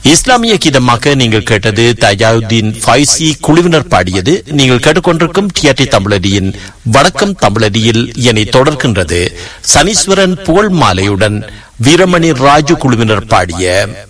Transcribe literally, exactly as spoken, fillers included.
இஸ்லாமிய கீதமாக நீங்கள் கேட்டது தஜாவுதீன் ஃபைசி குழுவினர் பாடியது. நீங்கள் கேட்டுக்கொண்டிருக்கும் டிஆர்டி தமிழடியின் வணக்கம் தமிழடியில் என்னை தொடர்கின்றது சனீஸ்வரன் புகழ் மாலையுடன் வீரமணி ராஜு குழுவினர் பாடிய